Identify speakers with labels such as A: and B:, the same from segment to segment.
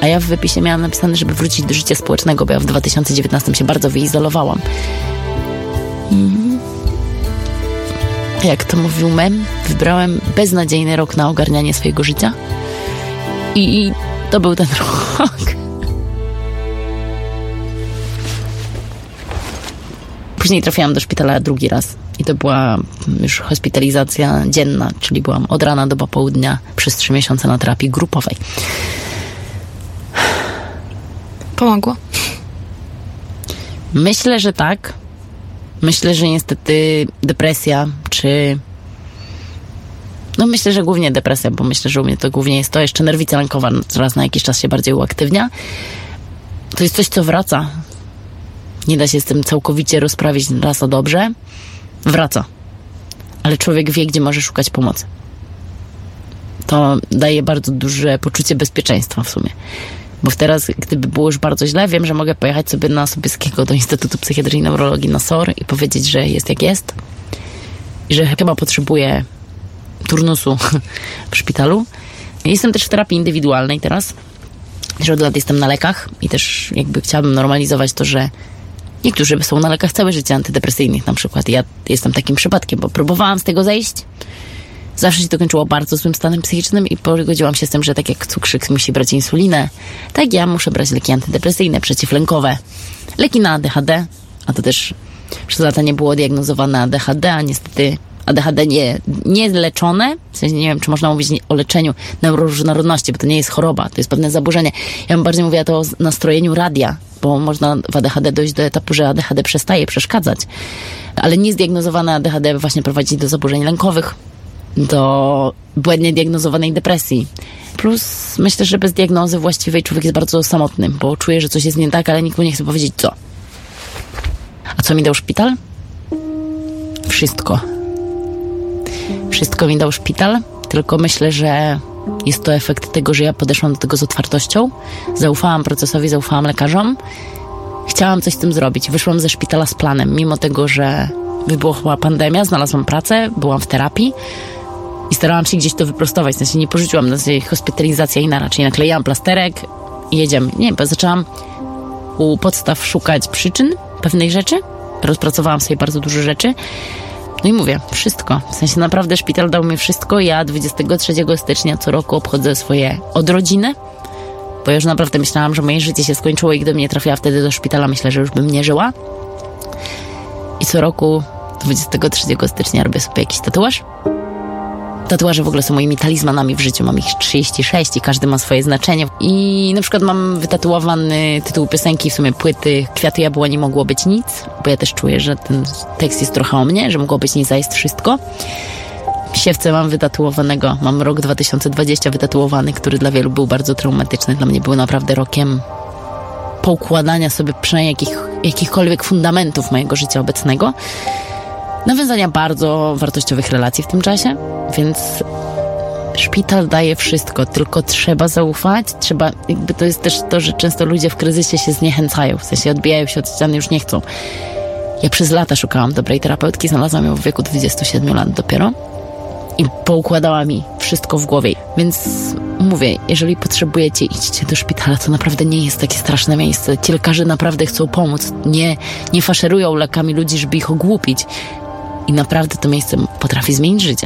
A: A ja w wypisie miałam napisane, żeby wrócić do życia społecznego, bo ja w 2019 się bardzo wyizolowałam. Jak to mówił mem, wybrałem beznadziejny rok na ogarnianie swojego życia. I to był ten rok. Później trafiłam do szpitala drugi raz. I to była już hospitalizacja dzienna, czyli byłam od rana do popołudnia przez 3 miesiące na terapii grupowej.
B: Pomogło?
A: Myślę, że tak. Myślę, że niestety depresja, czy... No myślę, że głównie depresja, bo myślę, że u mnie to głównie jest to. Jeszcze nerwica lękowa raz na jakiś czas się bardziej uaktywnia. To jest coś, co wraca. Nie da się z tym całkowicie rozprawić raz na dobrze. Wraca. Ale człowiek wie, gdzie może szukać pomocy. To daje bardzo duże poczucie bezpieczeństwa w sumie. Bo teraz, gdyby było już bardzo źle, wiem, że mogę pojechać sobie na Sobieskiego do Instytutu Psychiatrii i Neurologii na SOR i powiedzieć, że jest jak jest. I że chyba potrzebuję turnusu w szpitalu. Jestem też w terapii indywidualnej teraz. Też od lat jestem na lekach i też jakby chciałabym normalizować to, że niektórzy są na lekach całe życie antydepresyjnych na przykład. Ja jestem takim przypadkiem, bo próbowałam z tego zejść. Zawsze się to kończyło bardzo złym stanem psychicznym i pogodziłam się z tym, że tak jak cukrzyk musi brać insulinę, tak ja muszę brać leki antydepresyjne, przeciwlękowe, leki na ADHD, a to też przez lata nie było diagnozowane ADHD, a niestety ADHD nie leczone, w sensie nie wiem, czy można mówić o leczeniu neuroróżnorodności, bo to nie jest choroba, to jest pewne zaburzenie. Ja bym bardziej mówiła to o nastrojeniu radia, bo można w ADHD dojść do etapu, że ADHD przestaje przeszkadzać, ale niezdiagnozowane ADHD właśnie prowadzi do zaburzeń lękowych, do błędnie diagnozowanej depresji. Plus myślę, że bez diagnozy właściwej człowiek jest bardzo samotny, bo czuje, że coś jest nie tak, ale nikt mu nie chce powiedzieć co. A co mi dał szpital? Wszystko. Wszystko mi dał szpital, tylko myślę, że jest to efekt tego, że ja podeszłam do tego z otwartością, zaufałam procesowi, zaufałam lekarzom, chciałam coś z tym zrobić. Wyszłam ze szpitala z planem, mimo tego, że wybuchła pandemia, znalazłam pracę, byłam w terapii i starałam się gdzieś to wyprostować. W sensie nie porzuciłam na sobie hospitalizacja i raczej nakleiłam plasterek i jedziemy. Nie, bo zaczęłam u podstaw szukać przyczyn pewnych rzeczy. Rozpracowałam sobie bardzo dużo rzeczy. No i mówię, wszystko. W sensie naprawdę szpital dał mi wszystko. Ja 23 stycznia co roku obchodzę swoje odrodziny, bo ja już naprawdę myślałam, że moje życie się skończyło i gdybym nie trafiła wtedy do szpitala, myślę, że już bym nie żyła. I co roku 23 stycznia robię sobie jakiś tatuaż. Tatuaże w ogóle są moimi talizmanami w życiu. Mam ich 36 i każdy ma swoje znaczenie. I na przykład mam wytatuowany tytuł piosenki, w sumie płyty Kwiaty jabłoni mogło być nic, bo ja też czuję, że ten tekst jest trochę o mnie, że mogło być nic, a jest wszystko. W siewce mam wytatuowanego, mam rok 2020 wytatuowany, który dla wielu był bardzo traumatyczny. Dla mnie był naprawdę rokiem poukładania sobie przynajmniej jakichkolwiek fundamentów mojego życia obecnego. Nawiązania bardzo wartościowych relacji w tym czasie, więc szpital daje wszystko, tylko trzeba zaufać, jakby to jest też to, że często ludzie w kryzysie się zniechęcają, w sensie odbijają się od ściany, już nie chcą. Ja przez lata szukałam dobrej terapeutki, znalazłam ją w wieku 27 lat dopiero i poukładała mi wszystko w głowie, więc mówię, jeżeli potrzebujecie, idźcie do szpitala, to naprawdę nie jest takie straszne miejsce. Ci lekarze naprawdę chcą pomóc, nie faszerują lekami ludzi, żeby ich ogłupić. I naprawdę to miejsce potrafi zmienić życie.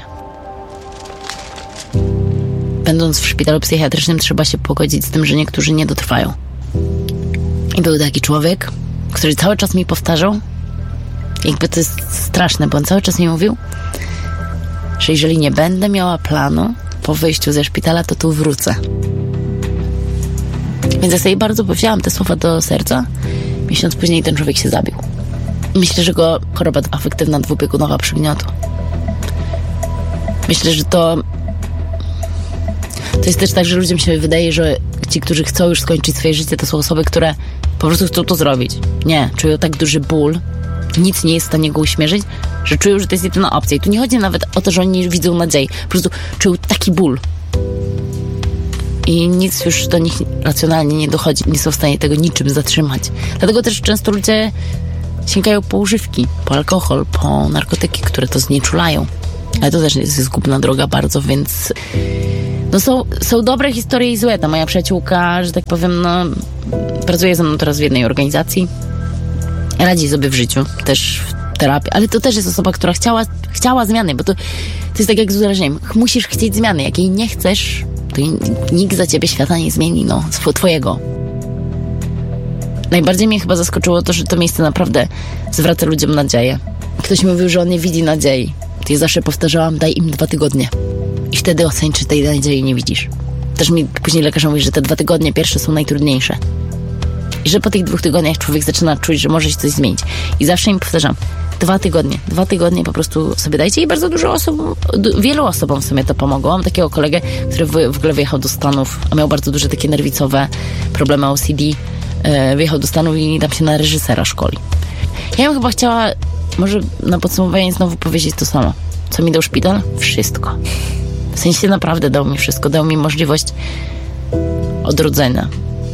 A: Będąc w szpitalu psychiatrycznym trzeba się pogodzić z tym, że niektórzy nie dotrwają. I był taki człowiek, który cały czas mi powtarzał, jakby to jest straszne, bo on cały czas mi mówił, że jeżeli nie będę miała planu po wyjściu ze szpitala, to tu wrócę. Więc ja sobie bardzo wzięłam te słowa do serca. Miesiąc później ten człowiek się zabił. Myślę, że go choroba afektywna dwubiegunowa przygniotła. Myślę, że to jest też tak, że ludziom się wydaje, że ci, którzy chcą już skończyć swoje życie, to są osoby, które po prostu chcą to zrobić. Nie, czują tak duży ból, nic nie jest w stanie go uśmierzyć, że czują, że to jest jedyna opcja. I tu nie chodzi nawet o to, że oni nie widzą nadziei. Po prostu czują taki ból. I nic już do nich racjonalnie nie dochodzi. Nie są w stanie tego niczym zatrzymać. Dlatego też często ludzie sięgają po używki, po alkohol, po narkotyki, które to znieczulają. Ale to też jest zgubna droga bardzo, więc No są dobre historie i złe. Ta moja przyjaciółka, że tak powiem, pracuje ze mną teraz w jednej organizacji. Radzi sobie w życiu, też w terapii, ale to też jest osoba, która chciała zmiany, bo to jest tak jak z uzależnieniem. Musisz chcieć zmiany. Jak jej nie chcesz, to nikt za ciebie świata nie zmieni, twojego. Najbardziej mnie chyba zaskoczyło to, że to miejsce naprawdę zwraca ludziom nadzieję. Ktoś mi mówił, że on nie widzi nadziei. To ja zawsze powtarzałam, daj im 2 tygodnie. I wtedy oceń, czy tej nadziei nie widzisz. Też mi później lekarz mówi, że te 2 tygodnie pierwsze są najtrudniejsze. I że po tych 2 tygodniach człowiek zaczyna czuć, że może się coś zmienić. I zawsze im powtarzam, 2 tygodnie. 2 tygodnie po prostu sobie dajcie i bardzo dużo osób, wielu osobom w sumie to pomogło. Mam takiego kolegę, który w ogóle wyjechał do Stanów, a miał bardzo duże takie nerwicowe problemy OCD. Wyjechał do Stanów i tam się na reżysera szkoli. Ja bym chyba chciała, może na podsumowanie znowu powiedzieć to samo. Co mi dał szpital? Wszystko. W sensie naprawdę dał mi wszystko. Dał mi możliwość odrodzenia.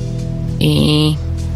A: I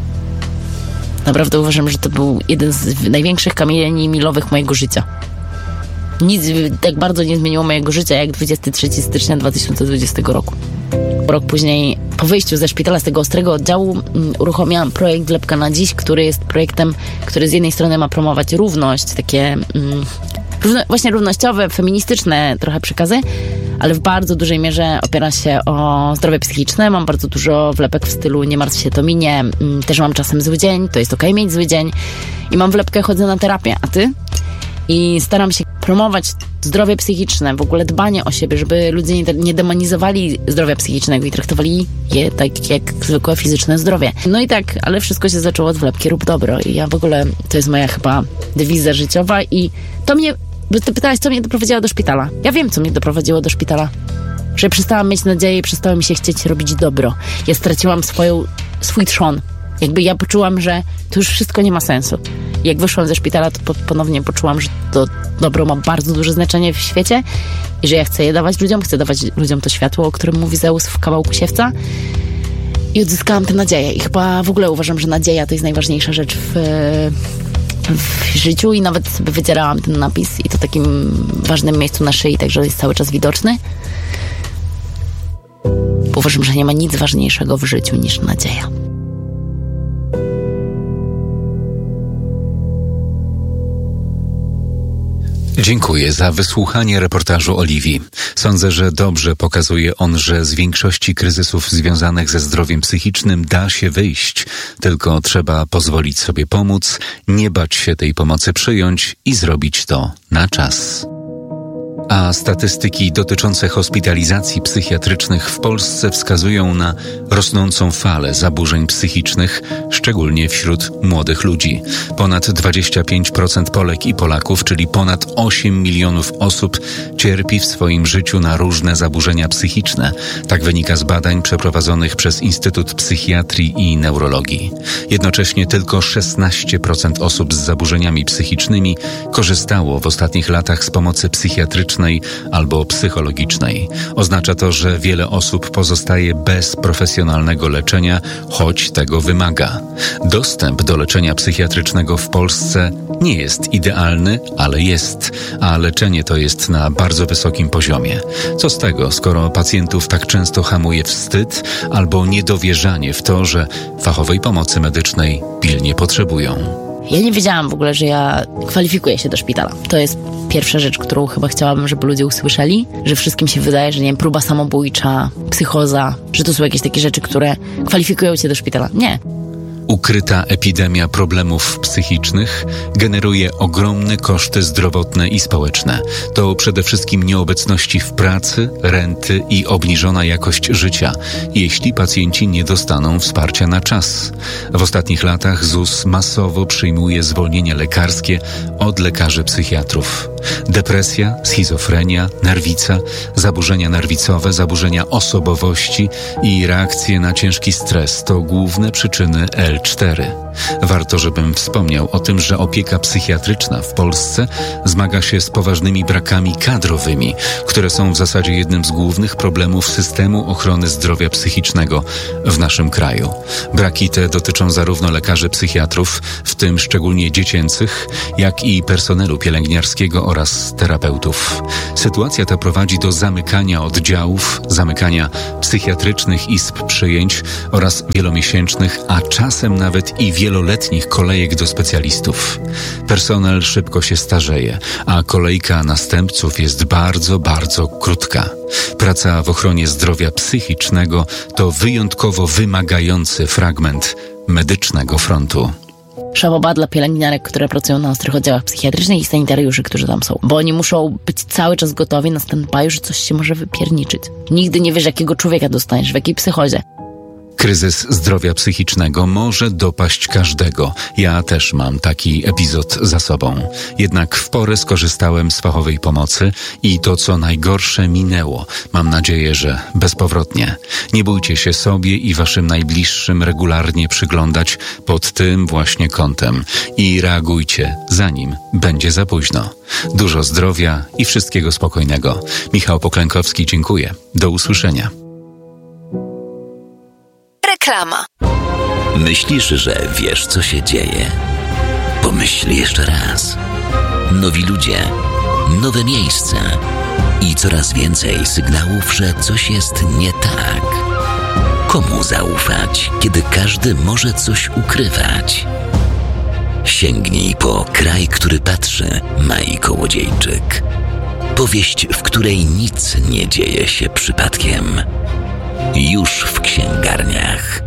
A: naprawdę uważam, że to był jeden z największych kamieni milowych mojego życia. Nic tak bardzo nie zmieniło mojego życia jak 23 stycznia 2020 roku. Rok później, po wyjściu ze szpitala, z tego ostrego oddziału, uruchomiłam projekt Wlepka na dziś, który jest projektem, który z jednej strony ma promować równość, takie właśnie równościowe, feministyczne trochę przekazy, ale w bardzo dużej mierze opiera się o zdrowie psychiczne. Mam bardzo dużo wlepek w stylu nie martw się, to minie. Też mam czasem zły dzień, to jest okej mieć zły dzień. I mam wlepkę, chodzę na terapię, a ty? I staram się promować zdrowie psychiczne, w ogóle dbanie o siebie, żeby ludzie nie demonizowali zdrowia psychicznego i traktowali je tak jak zwykłe fizyczne zdrowie. No i tak, ale wszystko się zaczęło od wlepki, rób dobro. I ja w ogóle, to jest moja chyba dewiza życiowa i to mnie, bo ty pytałaś, co mnie doprowadziło do szpitala. Ja wiem, co mnie doprowadziło do szpitala. Że przestałam mieć nadzieję, przestało mi się chcieć robić dobro. Ja straciłam swój trzon. Jakby ja poczułam, że to już wszystko nie ma sensu. Jak wyszłam ze szpitala, to ponownie poczułam, że to dobro ma bardzo duże znaczenie w świecie i że ja chcę je dawać ludziom, chcę dawać ludziom to światło, o którym mówi Zeus w Kawałku Siewca. I odzyskałam tę nadzieję. I chyba w ogóle uważam, że nadzieja to jest najważniejsza rzecz w życiu i nawet sobie wydzierałam ten napis i to w takim ważnym miejscu na szyi, także jest cały czas widoczny. Bo uważam, że nie ma nic ważniejszego w życiu niż nadzieja.
C: Dziękuję za wysłuchanie reportażu Oliwii. Sądzę, że dobrze pokazuje on, że z większości kryzysów związanych ze zdrowiem psychicznym da się wyjść. Tylko trzeba pozwolić sobie pomóc, nie bać się tej pomocy przyjąć i zrobić to na czas. A statystyki dotyczące hospitalizacji psychiatrycznych w Polsce wskazują na rosnącą falę zaburzeń psychicznych, szczególnie wśród młodych ludzi. Ponad 25% Polek i Polaków, czyli ponad 8 milionów osób, cierpi w swoim życiu na różne zaburzenia psychiczne. Tak wynika z badań przeprowadzonych przez Instytut Psychiatrii i Neurologii. Jednocześnie tylko 16% osób z zaburzeniami psychicznymi korzystało w ostatnich latach z pomocy psychiatrycznej albo psychologicznej. Oznacza to, że wiele osób pozostaje bez profesjonalnego leczenia, choć tego wymaga. Dostęp do leczenia psychiatrycznego w Polsce nie jest idealny, ale jest, a leczenie to jest na bardzo wysokim poziomie. Co z tego, skoro pacjentów tak często hamuje wstyd albo niedowierzanie w to, że fachowej pomocy medycznej pilnie potrzebują.
A: Ja nie wiedziałam w ogóle, że ja kwalifikuję się do szpitala. To jest pierwsza rzecz, którą chyba chciałabym, żeby ludzie usłyszeli, że wszystkim się wydaje, że nie wiem, próba samobójcza, psychoza, że to są jakieś takie rzeczy, które kwalifikują cię do szpitala. Nie.
C: Ukryta epidemia problemów psychicznych generuje ogromne koszty zdrowotne i społeczne. To przede wszystkim nieobecności w pracy, renty i obniżona jakość życia, jeśli pacjenci nie dostaną wsparcia na czas. W ostatnich latach ZUS masowo przyjmuje zwolnienia lekarskie od lekarzy psychiatrów. Depresja, schizofrenia, nerwica, zaburzenia nerwicowe, zaburzenia osobowości i reakcje na ciężki stres to główne przyczyny L4. Warto, żebym wspomniał o tym, że opieka psychiatryczna w Polsce zmaga się z poważnymi brakami kadrowymi, które są w zasadzie jednym z głównych problemów systemu ochrony zdrowia psychicznego w naszym kraju. Braki te dotyczą zarówno lekarzy psychiatrów, w tym szczególnie dziecięcych, jak i personelu pielęgniarskiego oraz terapeutów. Sytuacja ta prowadzi do zamykania oddziałów, zamykania psychiatrycznych izb przyjęć oraz wielomiesięcznych, a czasem nawet i wieloletnich kolejek do specjalistów. Personel szybko się starzeje, a kolejka następców jest bardzo, bardzo krótka. Praca w ochronie zdrowia psychicznego to wyjątkowo wymagający fragment medycznego frontu.
A: Szaboba dla pielęgniarek, które pracują na ostrych oddziałach psychiatrycznych i sanitariuszy, którzy tam są. Bo oni muszą być cały czas gotowi na stand-by, że coś się może wypierniczyć. Nigdy nie wiesz, jakiego człowieka dostaniesz, w jakiej psychozie.
C: Kryzys zdrowia psychicznego może dopaść każdego. Ja też mam taki epizod za sobą. Jednak w porę skorzystałem z fachowej pomocy i to, co najgorsze, minęło. Mam nadzieję, że bezpowrotnie. Nie bójcie się sobie i waszym najbliższym regularnie przyglądać pod tym właśnie kątem i reagujcie, zanim będzie za późno. Dużo zdrowia i wszystkiego spokojnego. Michał Poklękowski, dziękuję. Do usłyszenia.
D: Reklama. Myślisz, że wiesz, co się dzieje? Pomyśl jeszcze raz. Nowi ludzie, nowe miejsca i coraz więcej sygnałów, że coś jest nie tak. Komu zaufać, kiedy każdy może coś ukrywać? Sięgnij po Kraj, który patrzy, Mai Kołodziejczyk. Powieść, w której nic nie dzieje się przypadkiem. Już w księgarniach.